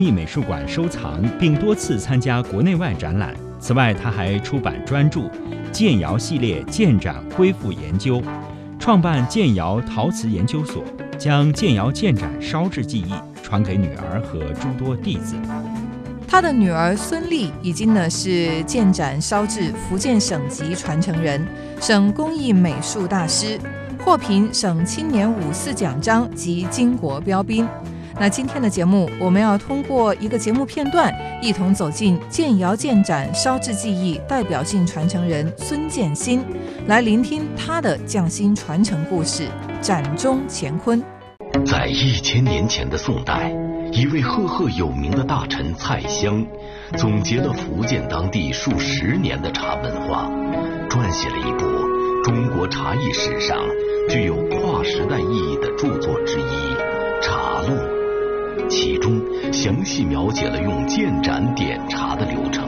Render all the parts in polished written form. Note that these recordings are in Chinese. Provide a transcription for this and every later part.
艺美术馆收藏，并多次参加国内外展览。此外，他还出版专著《建窑系列建展恢复研究》，创办建窑陶瓷研究所，将建窑建盏烧制技艺传给女儿和诸多弟子。 他的女儿孙俪已经是建盏烧制福建省级传承人，省工艺美术大师，获评省青年54奖章及金国标兵。那今天的节目，我们要通过一个节目片段，一同走进建窑建盏烧制技艺代表性传承人孙建新，来聆听他的匠心传承故事。盏中乾坤。 在1000年前的宋代，一位赫赫有名的大臣蔡襄，总结了福建当地数十年的茶文化，撰写了一部中国茶艺史上具有跨时代意义的著作之一《茶录》。其中详细描写了用建盏点茶的流程。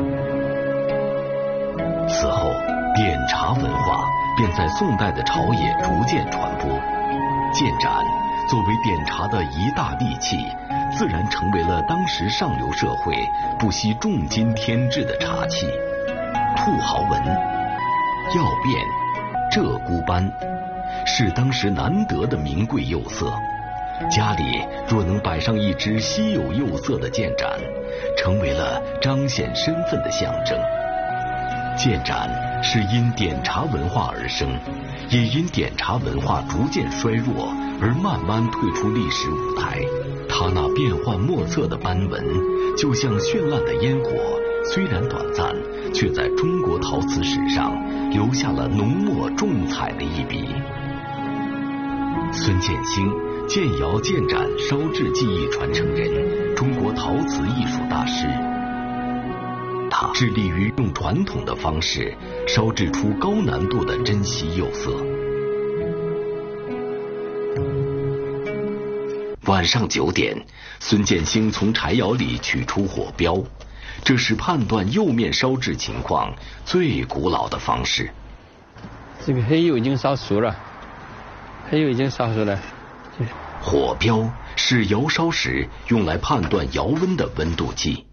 此后，点茶文化便在宋代的朝野逐渐传播。建盏作为点茶的一大利器，自然成为了当时上流社会不惜重金添置的茶器。兔毫纹、药变、鹧鸪斑是当时难得的名贵釉色。家里若能摆上一只稀有釉色的建盏，成为了彰显身份的象征。建盏是因点茶文化而生，也因点茶文化逐渐衰弱而慢慢退出历史舞台。它那变幻莫测的斑纹，就像绚烂的烟火，虽然短暂，却在中国陶瓷史上留下了浓墨重彩的一笔。孙建新，建窑建盏烧制技艺传承人，中国陶瓷艺术大师。他致力于用传统的方式烧制出高难度的珍稀釉色。晚上9点，孙建新从柴窑里取出火标，这是判断釉面烧制情况最古老的方式。 这个黑釉已经烧熟了，黑釉已经烧熟了。 火标是窑烧时用来判断窑温的温度计。